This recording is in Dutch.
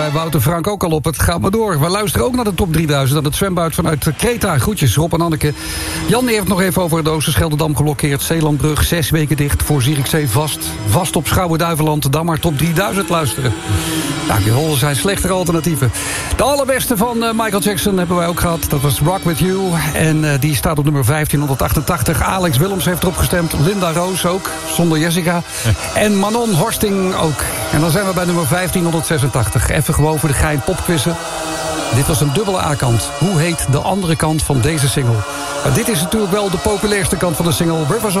Bij Wouter Frank ook al op. Het gaat maar door. We luisteren ook naar de top 3000. Aan het zwembad vanuit Kreta. Groetjes, Rob en Anneke. Jan heeft het nog even over het Oosterscheldedam geblokkeerd. Zeelandbrug 6 weken dicht. Voor Zierikzee vast. Vast op Schouwen-Duiveland. Dan maar top 3000 luisteren. Ja, die hollen zijn slechter alternatieven. De allerbeste van Michael Jackson hebben wij ook gehad. Dat was Rock With You. En die staat op nummer 1588. Alex Willems heeft erop gestemd. Linda Roos ook. Zonder Jessica. En Manon Horsting ook. En dan zijn we bij nummer 1586. Even gewoon voor de gein popquizzen. Dit was een dubbele A-kant. Hoe heet de andere kant van deze single? Maar dit is natuurlijk wel de populairste kant van de single. Rivers of